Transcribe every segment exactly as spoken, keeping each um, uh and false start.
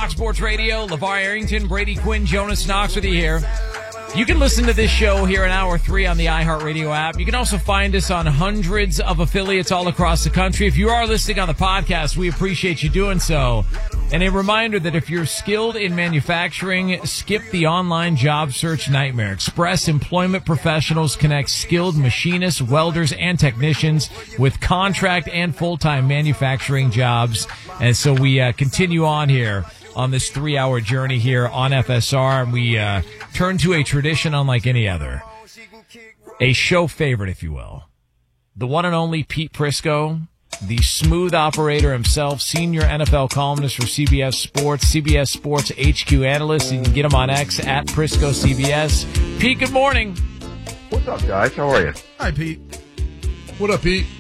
Fox Sports Radio. LeVar Arrington, Brady Quinn, Jonas Knox with you here. You can listen to this show here in hour three on the iHeartRadio app. You can also find us on hundreds of affiliates all across the country. If you are listening on the podcast, we appreciate you doing so. And a reminder that if you're skilled in manufacturing, skip the online job search nightmare. Express Employment Professionals connects skilled machinists, welders, and technicians with contract and full-time manufacturing jobs. And so we uh, continue on here on this three-hour journey here on F S R, and we uh, turn to a tradition unlike any other. A show favorite, if you will. The one and only Pete Prisco, the smooth operator himself, senior N F L columnist for C B S Sports, C B S Sports H Q analyst. You can get him on X at Prisco C B S. Pete, good morning. What's up, guys? How are you? Hi, Pete. What up, Pete?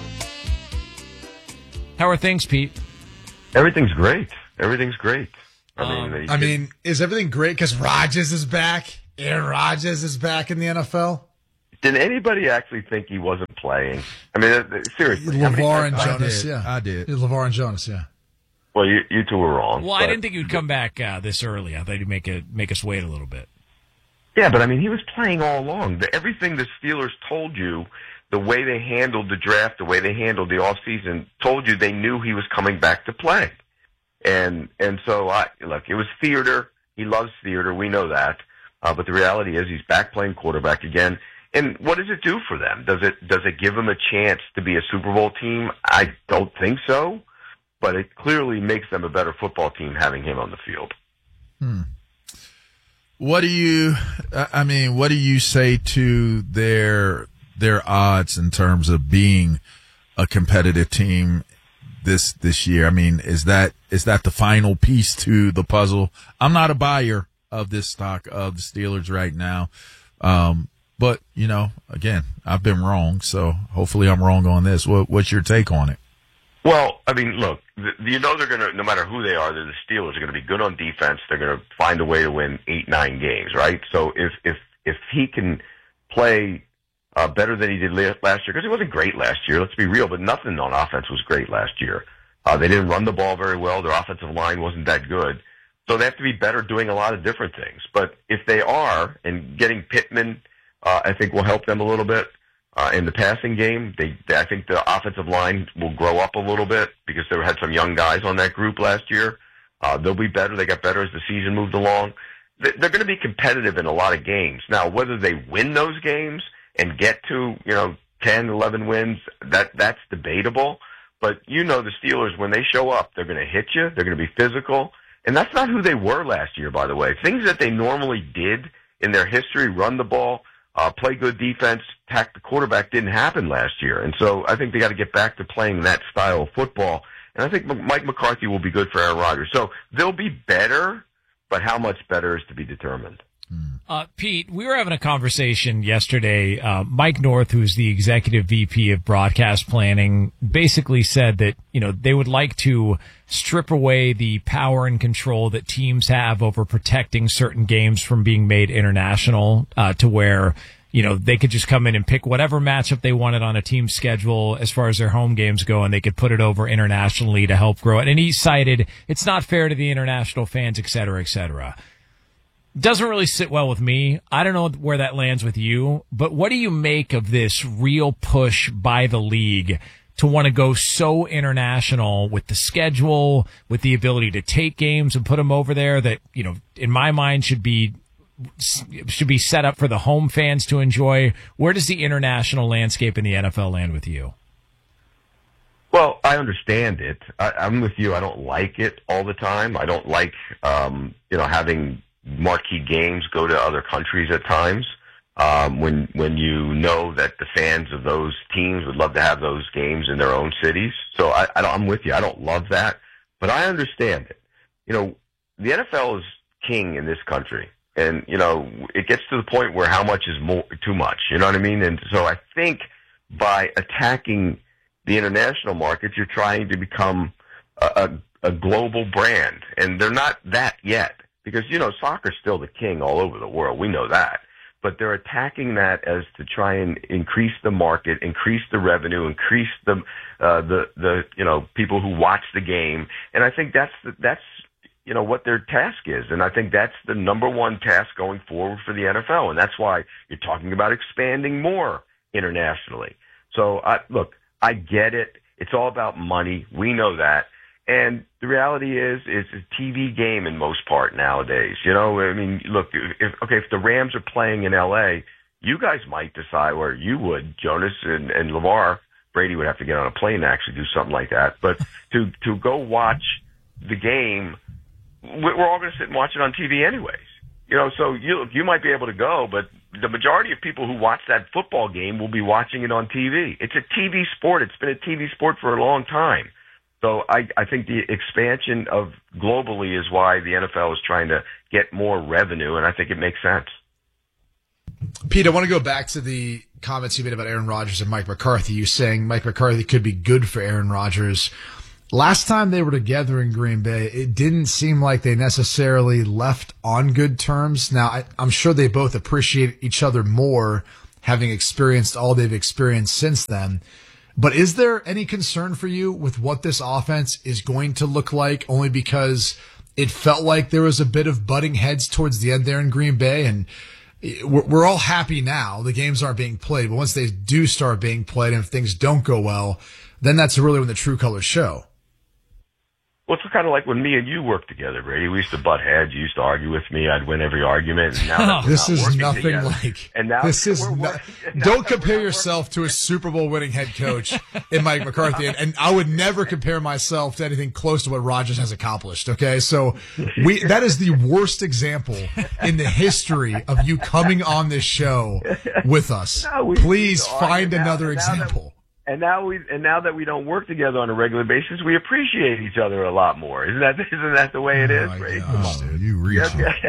How are things, Pete? Everything's great. Everything's great. I Um, mean, I mean, is everything great because Rodgers is back? Aaron Rodgers is back in the N F L? did anybody actually think he wasn't playing? I mean, uh, seriously. how many LeVar and times- Jonas, did. yeah. I did. Yeah, LeVar and Jonas, yeah. Well, you, you two were wrong. Well, I but- didn't think you'd come back uh, this early. I thought you'd make, it, make us wait a little bit. Yeah, but I mean, he was playing all along. The, everything the Steelers told you, the way they handled the draft, the way they handled the offseason, told you they knew he was coming back to play. And and so, I look, it was theater. He loves theater. We know that. Uh, but the reality is he's back playing quarterback again. And what does it do for them? Does it does it give them a chance to be a Super Bowl team? I don't think so. But it clearly makes them a better football team having him on the field. Hmm. What do you, I mean, what do you say to their their odds in terms of being a competitive team this this year? I mean, is that is that the final piece to the puzzle? I'm not a buyer of this stock of the Steelers right now, um, but you know, again, I've been wrong, so hopefully I'm wrong on this. What, what's your take on it? Well, I mean, look, th- you know they're going to, no matter who they are, they're the Steelers. They're going to be good on defense. They're going to find a way to win eight, nine games, right? So if if if he can play uh, better than he did last year, because he wasn't great last year, let's be real, but nothing on offense was great last year. Uh, they didn't run the ball very well. Their offensive line wasn't that good. So they have to be better doing a lot of different things. But if they are, and getting Pittman, uh, I think will help them a little bit. Uh, in the passing game, they, they, I think the offensive line will grow up a little bit because they had some young guys on that group last year. Uh, they'll be better. They got better as the season moved along. They, they're going to be competitive in a lot of games. Now, whether they win those games and get to, you know, ten, eleven wins, that that's debatable. But you know the Steelers, when they show up, they're going to hit you. They're going to be physical. And that's not who they were last year, by the way. Things that they normally did in their history, run the ball, Uh, play good defense, attack the quarterback, didn't happen last year. And so I think they got to get back to playing that style of football. And I think Mike McCarthy will be good for Aaron Rodgers. So they'll be better, but how much better is to be determined. Uh, Pete, we were having a conversation yesterday. Uh, Mike North, who's the executive V P of broadcast planning, basically said that, you know, they would like to strip away the power and control that teams have over protecting certain games from being made international, uh, to where, you know, they could just come in and pick whatever matchup they wanted on a team's schedule as far as their home games go, and they could put it over internationally to help grow it. And he cited it's not fair to the international fans, et cetera, et cetera. Doesn't really sit well with me. I don't know where that lands with you, but what do you make of this real push by the league to want to go so international with the schedule, with the ability to take games and put them over there that, you know, in my mind should be should be set up for the home fans to enjoy? Where does the international landscape in the N F L land with you? Well, I understand it. I, I'm with you. I don't like it all the time. I don't like, um, you know, having marquee games go to other countries at times, um, when when you know that the fans of those teams would love to have those games in their own cities. So I, I don't, I'm with you. I don't love that, but I understand it. You know, the N F L is king in this country, and you know it gets to the point where how much is more too much. You know what I mean? And so I think by attacking the international markets, you're trying to become a, a, a global brand, and they're not that yet. Because, you know, soccer's still the king all over the world. We know that. But they're attacking that as to try and increase the market, increase the revenue, increase the, uh, the, the, you know, people who watch the game. And I think that's, that's you know, what their task is. And I think that's the number one task going forward for the N F L. And that's why you're talking about expanding more internationally. So, I, look, I get it. It's all about money. We know that. And the reality is, it's a T V game in most part nowadays. You know, I mean, look, if, okay, if the Rams are playing in L A, you guys might decide, or you would, Jonas and, and Lamar, Brady would have to get on a plane to actually do something like that. But to, to go watch the game, we're all going to sit and watch it on T V anyways. You know, so you you might be able to go, but the majority of people who watch that football game will be watching it on T V. It's a T V sport. It's been a T V sport for a long time. So I, I think the expansion of globally is why the N F L is trying to get more revenue, and I think it makes sense. Pete, I want to go back to the comments you made about Aaron Rodgers and Mike McCarthy. You saying Mike McCarthy could be good for Aaron Rodgers. Last time they were together in Green Bay, it didn't seem like they necessarily left on good terms. Now, I, I'm sure they both appreciate each other more, having experienced all they've experienced since then. But is there any concern for you with what this offense is going to look like, only because it felt like there was a bit of butting heads towards the end there in Green Bay? And we're, we're all happy now. The games aren't being played, but once they do start being played and if things don't go well, then that's really when the true colors show. Well, it's kind of like when me and you worked together, Brady. We used to butt heads. You used to argue with me. I'd win every argument. And now that we're this not is nothing together, like. And now this is we're not, working, now don't compare yourself to a Super Bowl winning head coach in Mike McCarthy, and, and I would never compare myself to anything close to what Rodgers has accomplished. Okay, so we that is the worst example in the history of you coming on this show with us. No, we, Please we find now, another example. That, And now we and now that we don't work together on a regular basis, we appreciate each other a lot more. Isn't that isn't that the way it is, oh Brady? Gosh, dude, you reach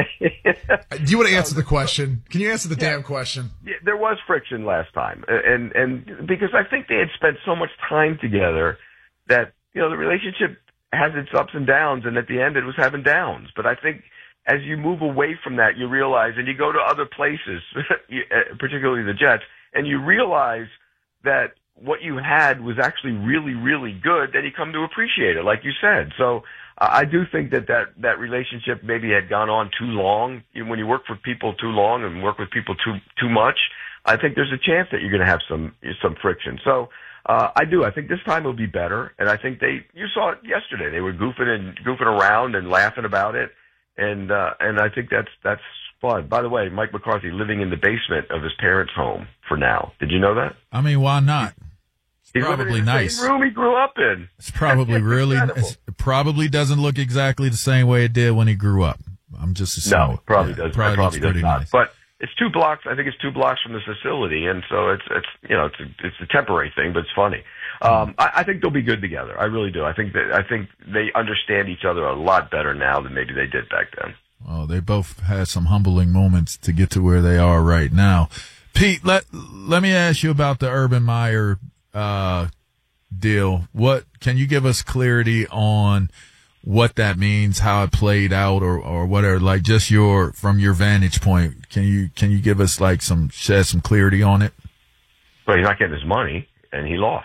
Do you want to answer the question? Can you answer the yeah. damn question? Yeah, there was friction last time, and and because I think they had spent so much time together that you know the relationship has its ups and downs, and at the end it was having downs. But I think as you move away from that, you realize, and you go to other places, particularly the Jets, and you realize that what you had was actually really, really good, then you come to appreciate it, like you said. So uh, I do think that, that that relationship maybe had gone on too long. You know, when you work for people too long and work with people too too much, I think there's a chance that you're going to have some some friction. So uh, I do. I think this time will be better, and I think they. You saw it yesterday. They were goofing and goofing around and laughing about it, and uh, and I think that's that's fun. By the way, Mike McCarthy living in the basement of his parents' home for now. Did you know that? I mean, why not? He's probably in the nice. Same room he grew up in. It's probably really. It's, it probably doesn't look exactly the same way it did when he grew up. I'm just assuming. No, it probably yeah, does. Probably, it probably does not. nice. But it's two blocks. I think it's two blocks from the facility, and so it's it's you know it's a, it's a temporary thing, but it's funny. Um, I, I think they'll be good together. I really do. I think that I think they understand each other a lot better now than maybe they did back then. Well, they both had some humbling moments to get to where they are right now. Pete, let let me ask you about the Urban Meyer uh, deal. What can you give us clarity on what that means, how it played out, or or whatever? Like just your from your vantage point, can you can you give us like some shed some clarity on it? Well, he's not getting his money, and he lost.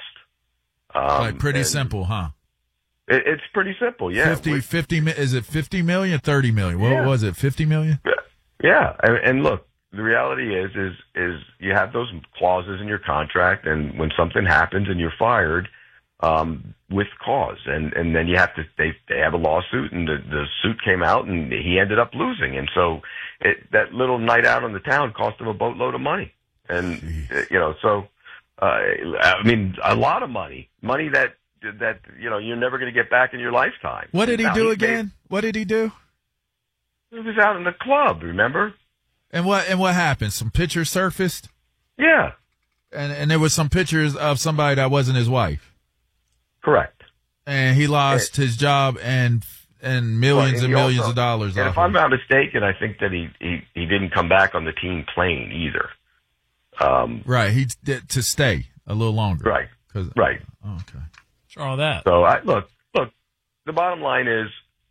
Um, like pretty simple, huh? It, it's pretty simple, yeah. fifty, fifty, is it fifty million, thirty million? What yeah. was it, fifty million? Yeah, and, and look, the reality is, is, is you have those clauses in your contract, and when something happens and you're fired, um, with cause, and, and then you have to, they, they have a lawsuit, and the, the suit came out, and he ended up losing, and so it, that little night out on the town cost him a boatload of money, and, Jeez. you know, so, uh, I mean, a lot of money, money that, that, you know, you're never going to get back in your lifetime. What did he now, do he again? made, what did he do? He was out in the club, remember? And what and what happened? Some pictures surfaced? Yeah. And and there was some pictures of somebody that wasn't his wife. Correct. And he lost it, his job and and millions well, and, and millions also, of dollars. And off if I'm of not mistaken, I think that he, he, he didn't come back on the team plane either. Um, right. He did to stay a little longer. Right. Cause, right. Oh, okay. What's wrong with that? So I look look. The bottom line is,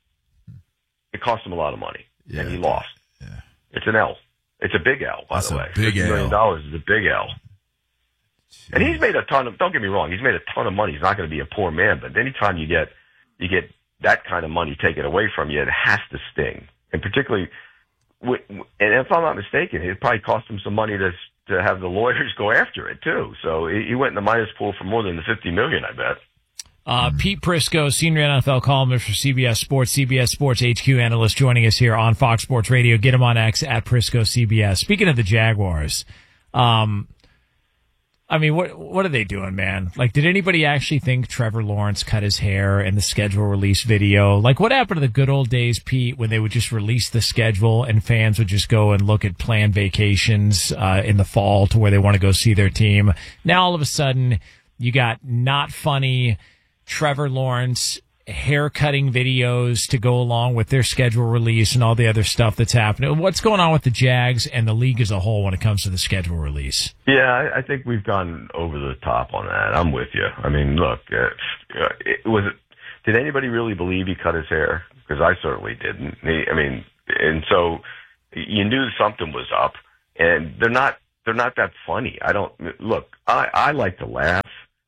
it cost him a lot of money, yeah, and he lost. Yeah. It's an L. It's a big L, by That's the a way. Big fifty million dollars is a big L. Jeez. And he's made a ton of. Don't get me wrong. He's made a ton of money. He's not going to be a poor man. But anytime you get you get that kind of money taken away from you, it has to sting. And particularly, and if I'm not mistaken, it probably cost him some money to to have the lawyers go after it too. So he went in the minus pool for more than the fifty million, I bet. Uh, Pete Prisco, senior N F L columnist for C B S Sports, C B S Sports H Q analyst, joining us here on Fox Sports Radio. Get him on X at Prisco C B S. Speaking of the Jaguars, um, I mean, what what are they doing, man? Like, did anybody actually think Trevor Lawrence cut his hair in the schedule release video? Like, what happened to the good old days, Pete, when they would just release the schedule and fans would just go and look at planned vacations uh, in the fall to where they want to go see their team? Now, all of a sudden, you got not funny Trevor Lawrence hair-cutting videos to go along with their schedule release and all the other stuff that's happening. What's going on with the Jags and the league as a whole when it comes to the schedule release? Yeah, I, I think we've gone over the top on that. I'm with you. I mean, look, uh, it was. Did anybody really believe he cut his hair? Because I certainly didn't. He, I mean, and so you knew something was up, and they're not. They're not that funny. I don't look. I, I like to laugh,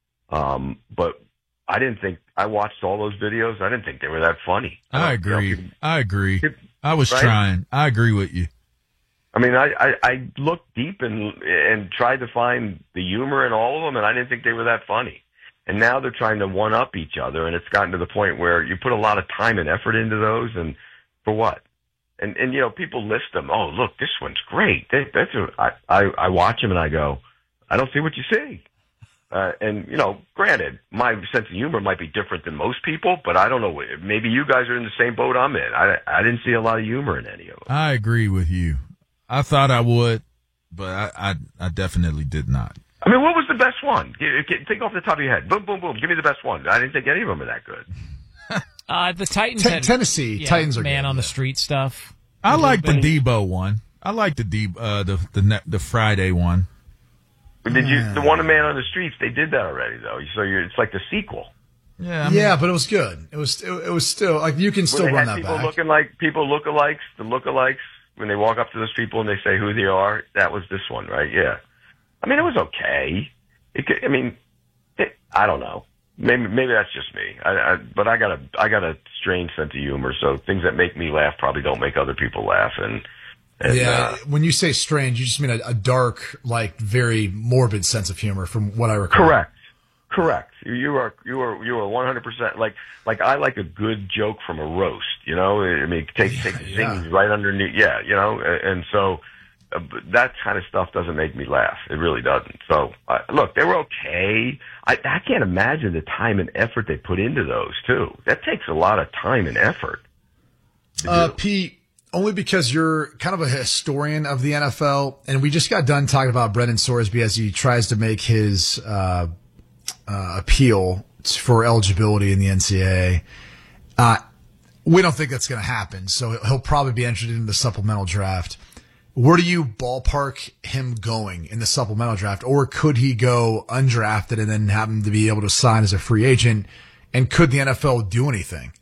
um, but I didn't think. I watched all those videos. I didn't think they were that funny. I, I agree. You know, I agree. I was right? trying. I agree with you. I mean, I, I, I looked deep and and tried to find the humor in all of them, and I didn't think they were that funny. And now they're trying to one-up each other, and it's gotten to the point where you put a lot of time and effort into those, and for what? And, and you know, people list them. Oh, look, this one's great. They, that's a, I, I, I watch them, and I go, I don't see what you see. Uh, and, you know, granted, my sense of humor might be different than most people, but I don't know. Maybe you guys are in the same boat I'm in. I, I didn't see a lot of humor in any of them. I agree with you. I thought I would, but I, I, I definitely did not. I mean, what was the best one? Think off the top of your head. Boom, boom, boom. Give me the best one. I didn't think any of them were that good. uh, the Titans T- had, Tennessee. yeah, Titans are man good, on yeah. the street stuff. I like the Debo one. I like the Debo, uh, the the the Friday one. Did you the one man on the streets? They did that already, though. So you're, it's like the sequel. Yeah, I mean, yeah, but it was good. It was it, it was still like you can still Where they run had that people back. looking like people lookalikes, the lookalikes. When they walk up to those people and they say who they are, that was this one, right? Yeah. I mean, it was okay. It could, I mean, it, I don't know. Maybe maybe that's just me. I, I, but I got a I got a strange sense of humor. So things that make me laugh probably don't make other people laugh. And, and yeah, uh, when you say strange, you just mean a, a dark, like very morbid sense of humor, from what I recall. correct, correct. You, you are you are you are one hundred percent like like I like a good joke from a roast. You know, I mean, take take the Yeah, zings yeah. right underneath. Yeah, you know, and so. Uh, that kind of stuff doesn't make me laugh. It really doesn't. So, uh, look, they were okay. I, I can't imagine the time and effort they put into those, too. That takes a lot of time and effort. to Uh, do. Pete, only because you're kind of a historian of the N F L, and we just got done talking about Brendan Sorsby as he tries to make his uh, uh, appeal for eligibility in the N C double A. Uh, we don't think that's going to happen, so he'll probably be entered into the supplemental draft. Where do you ballpark him going in the supplemental draft? Or could he go undrafted and then happen to be able to sign as a free agent? And could the N F L do anything?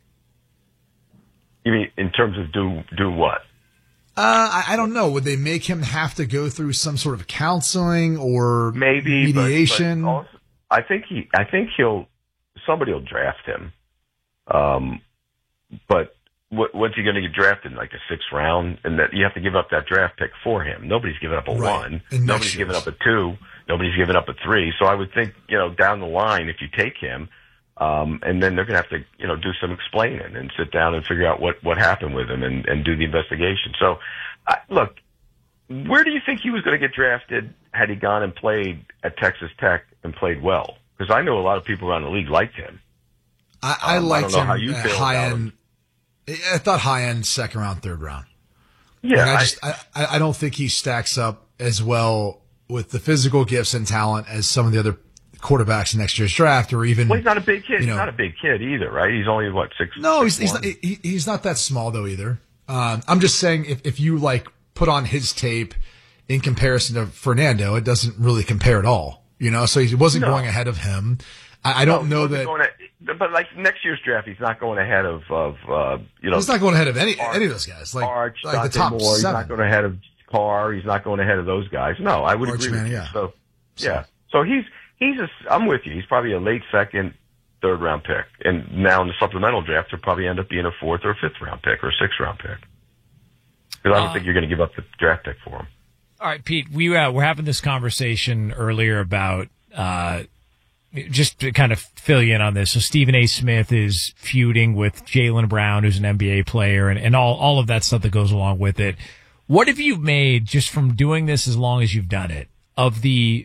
You mean in terms of do do what? Uh, I, I don't know. Would they make him have to go through some sort of counseling or Maybe but- mediation? But, also, I think he. I think he'll. Somebody will draft him. Um, but. What, what's he going to get drafted in, like the sixth round? And that you have to give up that draft pick for him. Nobody's giving up a Right. one. In next Nobody's giving year's. up a two. Nobody's giving up a three. So I would think, you know, down the line, if you take him, um, and then they're going to have to, you know, do some explaining and sit down and figure out what, what happened with him and, and do the investigation. So, I, look, where do you think he was going to get drafted had he gone and played at Texas Tech and played well? Because I know a lot of people around the league liked him. I, I Um, I liked don't know him how you at feel high about end. him. I thought high end, second round, third round. Yeah, Like, I I- just I, I don't think he stacks up as well with the physical gifts and talent as some of the other quarterbacks in next year's draft, or even. Well, he's not a big kid. you He's know- not a big kid either, right? He's only what six. No, he's six he's one? not, he, he's not that small though either. Um, I'm just saying if if you like put on his tape in comparison to Fernando, it doesn't really compare at all. You know, so he wasn't No. going ahead of him. I, I don't No, know he wasn't that going to- but like next year's draft, he's not going ahead of of uh, you know. he's not going ahead of any Arch- any of those guys. Like Arch, like the Dante top Moore. He's seven. not going ahead of Carr. He's not going ahead of those guys. No, I would Arch agree Man, with you. yeah. So yeah, so he's he's a. I'm with you. He's probably a late second, third round pick. And now in the supplemental draft, it'll probably end up being a fourth or a fifth round pick or a sixth round pick. Because I don't uh, think you're going to give up the draft pick for him. All right, Pete, we uh, were having this conversation earlier about, uh, just to kind of fill you in on this. So Stephen A. Smith is feuding with Jaylen Brown, who's an N B A player, and, and all, all of that stuff that goes along with it. What have you made, just from doing this as long as you've done it, of the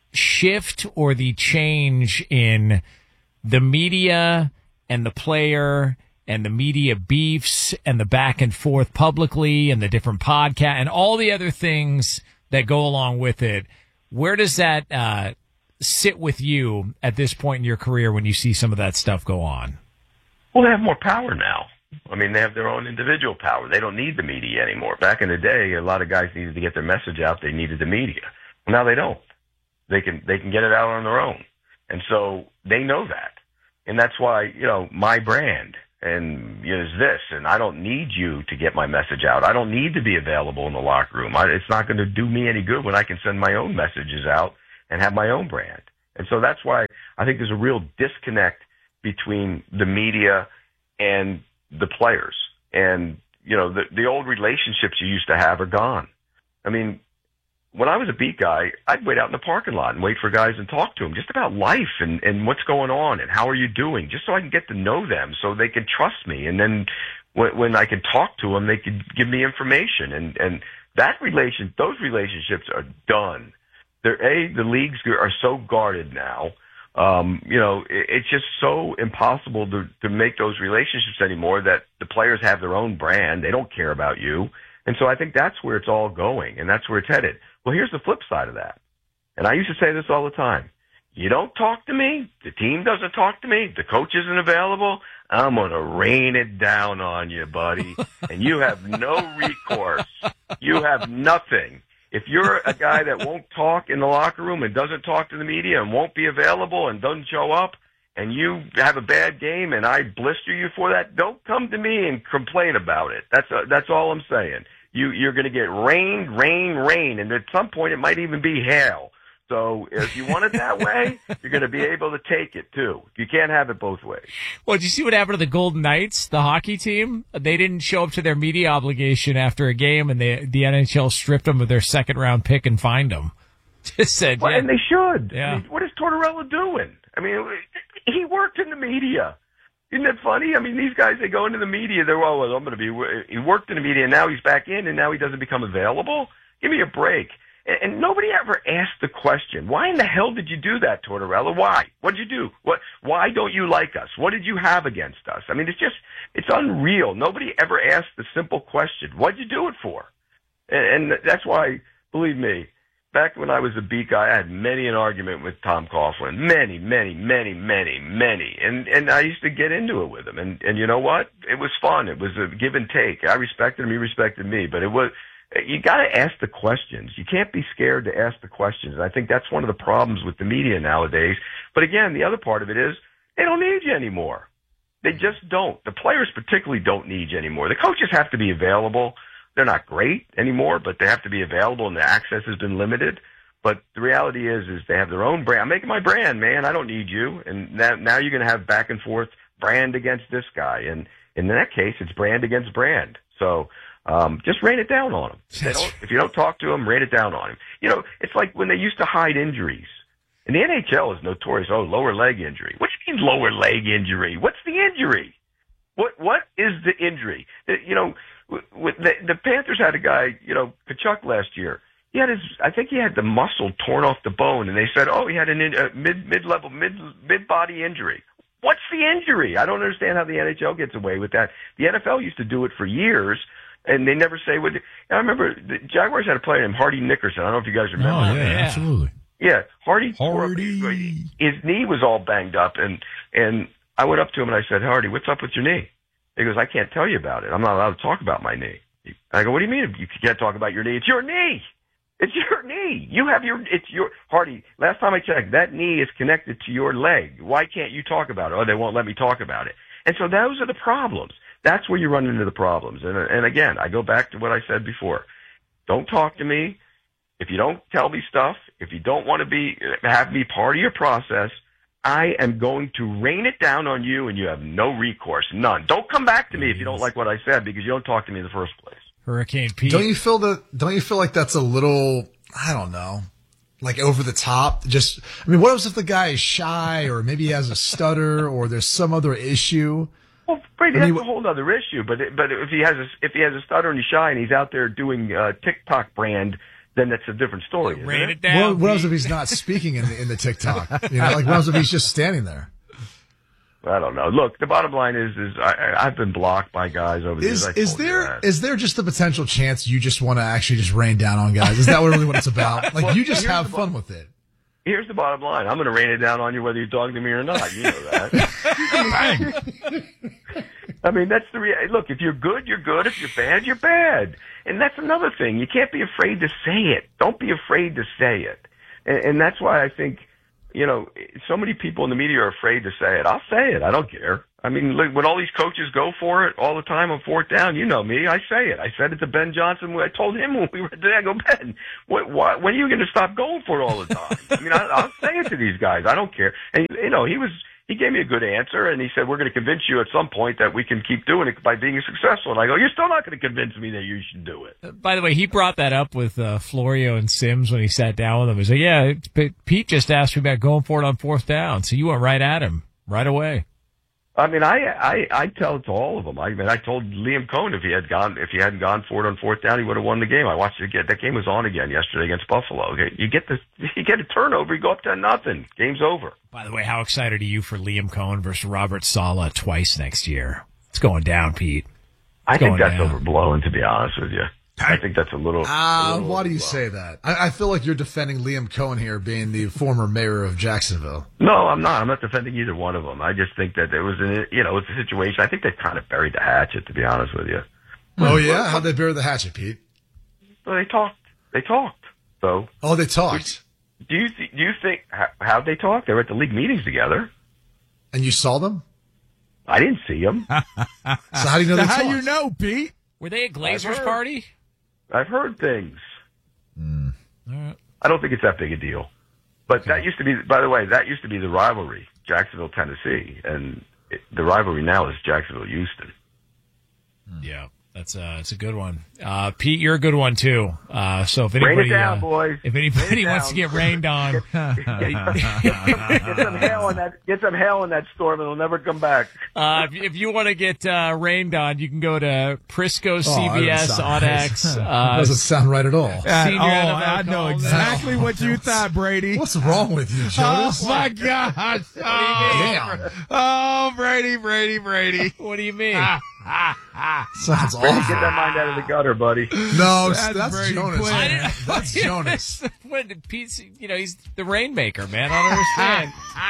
shift or the change in the media and the player and the media beefs and the back and forth publicly and the different podcasts and all the other things that go along with it? Where does that uh, sit with you at this point in your career when you see some of that stuff go on? Well, they have more power now. I mean, they have their own individual power. They don't need the media anymore. Back in the day, a lot of guys needed to get their message out. They needed the media. Well, now they don't. They can they can get it out on their own. And so they know that. And that's why, you know, my brand and you know, is this, and I don't need you to get my message out. I don't need to be available in the locker room. I, it's not going to do me any good when I can send my own messages out and have my own brand. And so that's why I think there's a real disconnect between the media and the players. And, you know, the, the old relationships you used to have are gone. I mean, when I was a beat guy, I'd wait out in the parking lot and wait for guys and talk to them just about life and, and what's going on and how are you doing, just so I can get to know them so they can trust me. And then when, when I could talk to them, they could give me information. And, and that relation, those relationships are done. They're, A, the leagues are so guarded now. Um, you know, it, it's just so impossible to, to make those relationships anymore that the players have their own brand. They don't care about you. And so I think that's where it's all going, and that's where it's headed. Well, here's the flip side of that. And I used to say this all the time. You don't talk to me, the team doesn't talk to me, the coach isn't available, I'm going to rain it down on you, buddy. And you have no recourse. You have nothing. If you're a guy that won't talk in the locker room and doesn't talk to the media and won't be available and doesn't show up, and you have a bad game and I blister you for that, don't come to me and complain about it. That's uh, that's all I'm saying. You, you're going to get rain, rain, rain, and at some point it might even be hail. So if you want it that way, you're going to be able to take it too. You can't have it both ways. Well, did you see what happened to the Golden Knights, the hockey team? They didn't show up to their media obligation after a game, and they, the N H L stripped them of their second round pick and fined them. Just said, well, yeah. And they should. Yeah. I mean, what is Tortorella doing? I mean, he worked in the media. Isn't that funny? I mean, these guys, they go into the media, they're, oh, well, I'm going to be, he worked in the media, and now he's back in, and now he doesn't become available? Give me a break. And, and nobody ever asked the question, why in the hell did you do that, Tortorella? Why? What did you do? What? Why don't you like us? What did you have against us? I mean, it's just, it's unreal. Nobody ever asked the simple question, what did you do it for? And, and that's why, believe me, back when I was a beat guy, I had many an argument with Tom Coughlin. Many, many, many, many, many. And and I used to get into it with him. And, and you know what? It was fun. It was a give and take. I respected him. He respected me. But it was, you got to ask the questions. You can't be scared to ask the questions. And I think that's one of the problems with the media nowadays. But again, the other part of it is they don't need you anymore. They just don't. The players particularly don't need you anymore. The coaches have to be available. They're not great anymore, but they have to be available, and the access has been limited. But the reality is, is they have their own brand. I'm making my brand, man. I don't need you. And now, now you're going to have back and forth brand against this guy. And in that case, it's brand against brand. So um, just rain it down on them. They don't, if you don't talk to them, rain it down on him. You know, it's like when they used to hide injuries. And the N H L is notorious. Oh, lower leg injury. What do you mean lower leg injury? What's the injury? What What is the injury? You know, with the, the Panthers had a guy, you know, Kachuk last year. He had his, I think he had the muscle torn off the bone, and they said, oh, he had a uh, mid mid level mid mid body injury. What's the injury? I don't understand how the N H L gets away with that. The N F L used to do it for years, and they never say what. I remember the Jaguars had a player named Hardy Nickerson. I don't know if you guys remember. Oh yeah, yeah. Absolutely. Yeah, Hardy. Hardy. Tore, his knee was all banged up, and and I went up to him and I said, Hardy, what's up with your knee? He goes, I can't tell you about it. I'm not allowed to talk about my knee. I go, what do you mean you can't talk about your knee? It's your knee. It's your knee. You have your, it's your, Hardy, last time I checked, that knee is connected to your leg. Why can't you talk about it? Oh, they won't let me talk about it. And so those are the problems. That's where you run into the problems. And, and again, I go back to what I said before. Don't talk to me. If you don't tell me stuff, if you don't want to be, have me part of your process, I am going to rain it down on you, and you have no recourse, none. Don't come back to me if you don't like what I said, because you don't talk to me in the first place. Hurricane Pete. Don't you feel that? Don't you feel like that's a little? I don't know. Like over the top. Just, I mean, what if the guy is shy, or maybe he has a stutter, or there's some other issue? Well, Brady, I mean, that's a whole other issue. But it, but if he has a, if he has a stutter and he's shy and he's out there doing uh, TikTok brand, then that's a different story. Isn't Rain it? it down. What, what else Pete. if he's not speaking in the, in the TikTok? You know, like what else if he's just standing there? I don't know. Look, the bottom line is, is I, I've been blocked by guys over the Is years. I is told you there that. is there just the potential chance you just want to actually just rain down on guys? Is that really what it's about? Like Well, you just here's have the fun with it. Here's the bottom line. I'm going to rain it down on you whether you talk to me or not. You know that. I mean, that's the rea- look. If you're good, you're good. If you're bad, you're bad. And that's another thing. You can't be afraid to say it. Don't be afraid to say it. And, and that's why I think, you know, so many people in the media are afraid to say it. I'll say it. I don't care. I mean, look, when all these coaches go for it all the time on fourth down, you know me. I say it. I said it to Ben Johnson. I told him when we were there. I go, Ben, what, what, when are you going to stop going for it all the time? I mean, I, I'll say it to these guys. I don't care. And you know, he was. He gave me a good answer, and he said, we're going to convince you at some point that we can keep doing it by being successful. And I go, you're still not going to convince me that you should do it. By the way, he brought that up with uh, Florio and Sims when he sat down with them. He said, yeah, Pete just asked me about going for it on fourth down. So you went right at him right away. I mean, I, I, I tell it to all of them. I mean, I told Liam Cohen if he had gone, if he hadn't gone for it on fourth down, he would have won the game. I watched it again. That game was on again yesterday against Buffalo. You get the, you get a turnover, you go up ten nothing. Game's over. By the way, how excited are you for Liam Cohen versus Robert Saleh twice next year? It's going down, Pete. It's I think going that's down. overblown, to be honest with you. I think that's a little. Ah, a little why do you overblown. say that? I, I feel like you're defending Liam Cohen here, being the former mayor of Jacksonville. No, I'm not. I'm not defending either one of them. I just think that it was an, you know, it's a situation. I think they kind of buried the hatchet, to be honest with you. Oh yeah, how'd they bury the hatchet, Pete? Well, they talked. They talked. So, Oh, they talked, do you th- do you think how how'd they talk? They were at the league meetings together. and you saw them. I didn't see them. So how do you know they How talked? you know, Pete? Were they at Glazer's heard. party? I've heard things. All right. I don't think it's that big a deal. But that used to be, by the way, that used to be the rivalry, Jacksonville, Tennessee, and it, the rivalry now is Jacksonville, Houston. Yeah, that's uh, it's a good one. Uh, Pete, you're a good one too. Uh, so if Rain anybody, it down, uh, boys. if anybody Rain it wants to down. get rained on, Get some hail on that. Get some hail on that storm, and it'll never come back. uh, if, if you want to get uh, rained on, you can go to Prisco C Oh, that B doesn't S sound on right. X. Uh, Doesn't sound right at all. Uh, Senior oh, N F L I know column. exactly what you thought, Brady. What's wrong with you, Jonas? Oh my gosh! Oh, Damn, oh, Brady, Brady, Brady. what do you mean? sounds Brady, awful. get that mind out of the gutter, buddy. No, That's that's, Brady Jonas. Quinn. I man. didn't- That's Jonas. when Pete's, you know, he's the rainmaker, man. I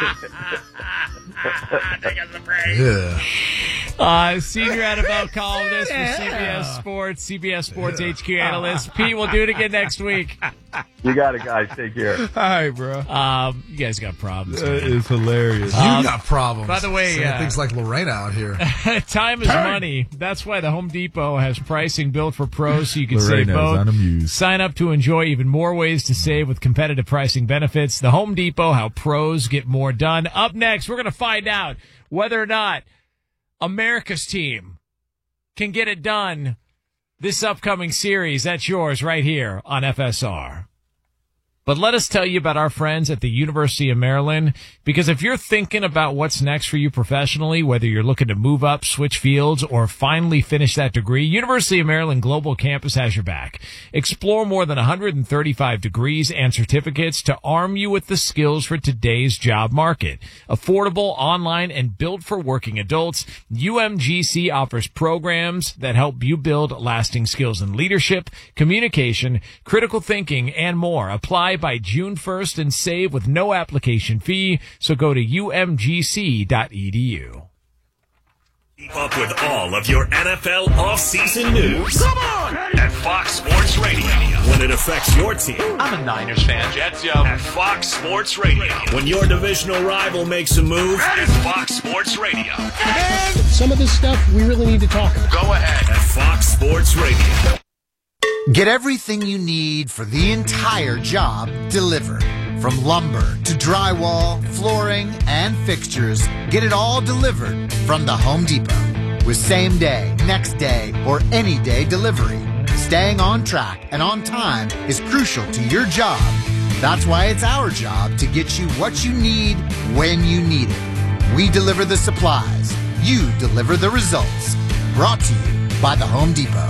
don't understand. Yeah. Uh, senior N F L columnist for C B S Sports, C B S Sports H Q analyst. Pete, we'll do it again next week. You got it, guys. Take care. All right, bro. Um, you guys got problems. That man. is hilarious. You Um, got problems. by the way, Saying uh, things like Lorena out here. Time is money. That's why the Home Depot has pricing built for pros so you can save Lorena's both. unamused. Sign up to enjoy even more ways to save with competitive pricing benefits. The Home Depot, how pros get more done. Up next, we're going to find out whether or not America's team can get it done this upcoming series. That's yours right here on F S R. But let us tell you about our friends at the University of Maryland, because if you're thinking about what's next for you professionally, whether you're looking to move up, switch fields, or finally finish that degree, University of Maryland Global Campus has your back. Explore more than one hundred thirty-five degrees and certificates to arm you with the skills for today's job market. Affordable, online, and built for working adults, U M G C offers programs that help you build lasting skills in leadership, communication, critical thinking, and more. Apply by June first and save with no application fee. So go to U M G C dot E D U. Keep up with all of your N F L offseason news. Come on! At Fox Sports Radio. When it affects your team. I'm a Niners fan. Jets, yo. At Fox Sports Radio. When your divisional rival makes a move. At Fox Sports Radio. Some of this stuff we really need to talk about. Go ahead. At Fox Sports Radio. Get everything you need for the entire job delivered. From lumber to drywall, flooring, and fixtures, get it all delivered from the Home Depot. With same day, next day, or any day delivery, staying on track and on time is crucial to your job. That's why it's our job to get you what you need when you need it. We deliver the supplies. You deliver the results. Brought to you by the Home Depot.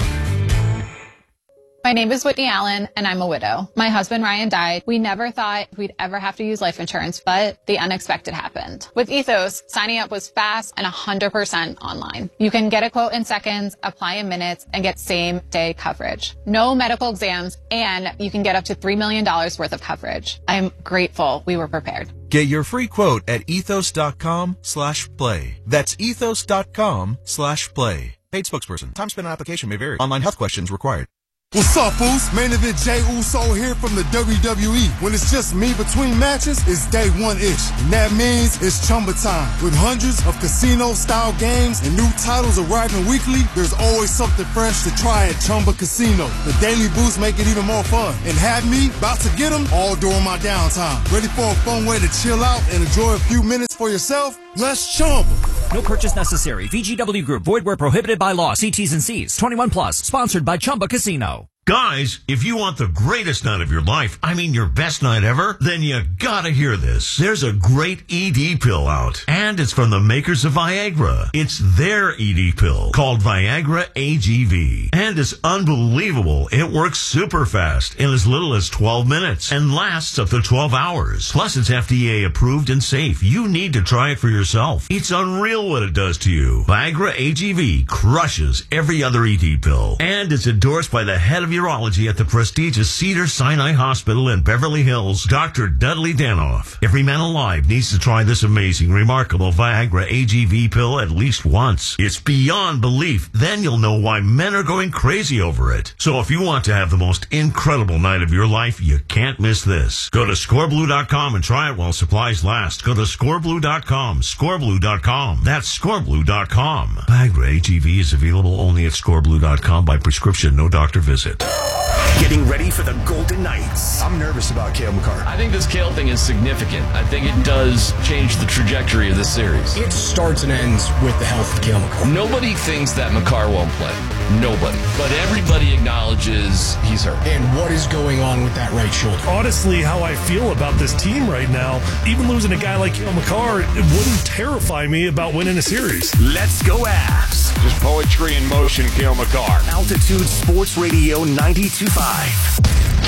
My name is Whitney Allen, and I'm a widow. My husband, Ryan, died. We never thought we'd ever have to use life insurance, but the unexpected happened. With Ethos, signing up was fast and one hundred percent online. You can get a quote in seconds, apply in minutes, and get same-day coverage. No medical exams, and you can get up to three million dollars worth of coverage. I'm grateful we were prepared. Get your free quote at ethos.com slash play. That's ethos.com slash play. Paid spokesperson. Time spent on application may vary. Online health questions required. What's up, Uso? Main Event Jey Uso here from the W W E. When it's just me between matches, it's day one-ish. And that means it's Chumba time. With hundreds of casino-style games and new titles arriving weekly, there's always something fresh to try at Chumba Casino. The daily boosts make it even more fun. And have me about to get them all during my downtime. Ready for a fun way to chill out and enjoy a few minutes for yourself? Let's Chumba. No purchase necessary. V G W Group. Void where prohibited by law. See T's and C's. twenty-one plus. Sponsored by Chumba Casino. Guys, if you want the greatest night of your life, I mean your best night ever, then you gotta hear this. There's a great E D pill out, and it's from the makers of Viagra. It's their E D pill called Viagra A G V, and it's unbelievable. It works super fast in as little as twelve minutes and lasts up to twelve hours. Plus, it's F D A approved and safe. You need to try it for yourself. It's unreal what it does to you. Viagra A G V crushes every other E D pill, and it's endorsed by the head of urology at the prestigious Cedars-Sinai Hospital in Beverly Hills, Doctor Dudley Danoff. Every man alive needs to try this amazing, remarkable Viagra A G V pill at least once. It's beyond belief. Then you'll know why men are going crazy over it. So if you want to have the most incredible night of your life, you can't miss this. Go to score blue dot com and try it while supplies last. Go to score blue dot com, score blue dot com. That's score blue dot com. Viagra A G V is available only at score blue dot com by prescription, no doctor visit. Getting ready for the Golden Knights. I'm nervous about Cale Makar. I think this Cale thing is significant. I think it does change the trajectory of this series. It starts and ends with the health of Cale Makar. Nobody thinks that Makar won't play. Nobody. But everybody acknowledges he's hurt. And what is going on with that right shoulder? Honestly, how I feel about this team right now, even losing a guy like Cale Makar, it wouldn't terrify me about winning a series. Let's go Avs. Just poetry in motion, Cale Makar. Altitude Sports Radio ninety-two point five.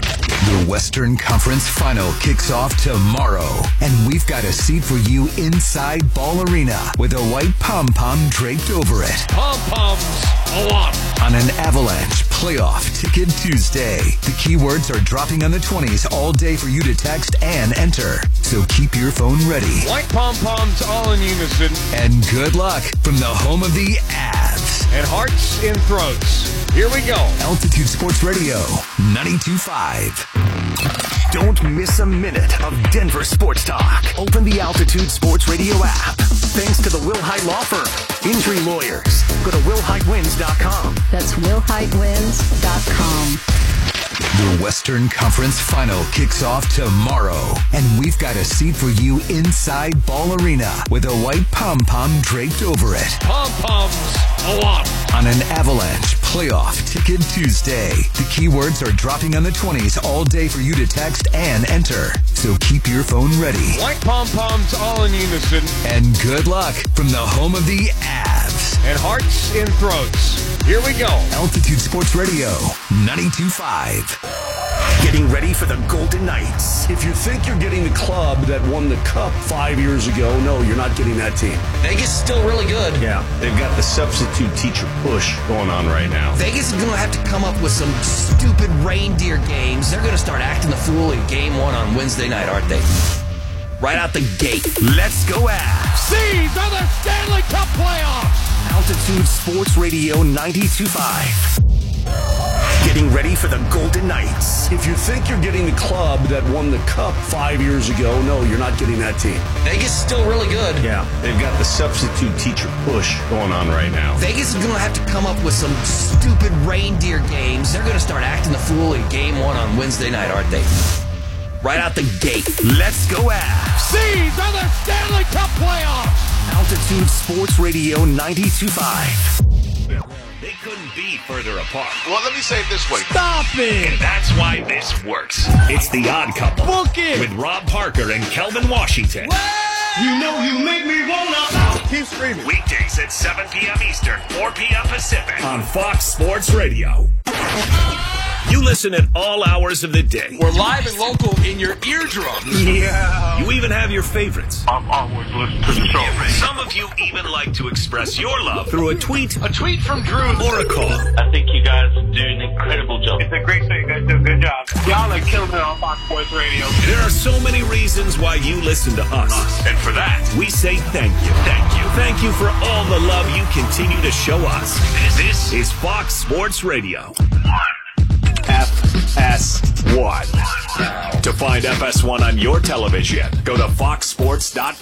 The Western Conference Final kicks off tomorrow, and we've got a seat for you inside Ball Arena with a white pom-pom draped over it. Pom-poms a lot. On an Avalanche Playoff Ticket Tuesday, the keywords are dropping on the twenties all day for you to text and enter. So keep your phone ready. White pom-poms all in unison. And good luck from the home of the Avs. And hearts in throats. Here we go. Altitude Sports Radio, ninety-two point five. Don't miss a minute of Denver sports talk. Open the Altitude Sports Radio app. Thanks to the Will Hite Law Firm. Injury lawyers. Go to will hite wins dot com. That's will hite wins dot com. The Western Conference Final kicks off tomorrow, and we've got a seat for you inside Ball Arena with a white pom-pom draped over it. Pom-poms a lot. On an Avalanche Playoff Ticket Tuesday, the keywords are dropping on the twenties all day for you to text and enter. So keep your phone ready. White pom-poms all in unison. And good luck from the home of the Avs. And hearts in throats. Here we go. Altitude Sports Radio, ninety-two point five. Getting ready for the Golden Knights. If you think you're getting the club that won the cup five years ago, no, you're not getting that team. Vegas is still really good. Yeah, they've got the substitute teacher push going on right now. Vegas is going to have to come up with some stupid reindeer games. They're going to start acting the fool in game one on Wednesday night, aren't they? Right out the gate. Let's go Avs. These are the Stanley Cup playoffs. Altitude Sports Radio ninety-two point five. Getting ready for the Golden Knights. If you think you're getting the club that won the cup five years ago, no, you're not getting that team. Vegas is still really good. Yeah, they've got the substitute teacher push going on right now. Vegas is going to have to come up with some stupid reindeer games. They're going to start acting the fool in game one on Wednesday night, aren't they? right out the gate. Let's go Avs. These are the Stanley Cup playoffs. Altitude Sports Radio ninety-two point five. They couldn't be further apart. Well, let me say it this way. Stop it! And that's why this works. It's The Odd Couple. Book it! With Rob Parker and Kelvin Washington. What? You know you make me wanna... Keep screaming. Weekdays at seven p.m. Eastern, four p.m. Pacific. On Fox Sports Radio. You listen at all hours of the day. We're live and local in your eardrums. Yeah. You even have your favorites. I'm always listening to the show. Some of you even like to express your love through a tweet, A tweet from Drew. or a call. I think you guys do an incredible job. It's a great show. You guys do a good job. Y'all are killing it on Fox Sports Radio. There are so many reasons why you listen to us. And for that, we say thank you. Thank you. Thank you for all the love you continue to show us. This is Fox Sports Radio. F S one. To find F S one on your television, go to fox sports dot com.